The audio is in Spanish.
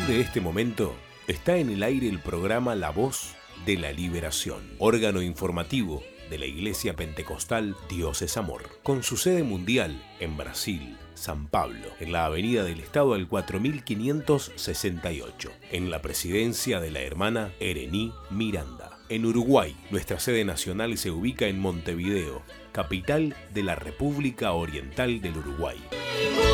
de este momento está en el aire el programa La Voz de la Liberación, órgano informativo de la Iglesia Pentecostal Dios es Amor, con su sede mundial en Brasil, San Pablo, en la Avenida del Estado al 4568, en la presidencia de la hermana Erení Miranda. En Uruguay, nuestra sede nacional se ubica en Montevideo, capital de la República Oriental del Uruguay.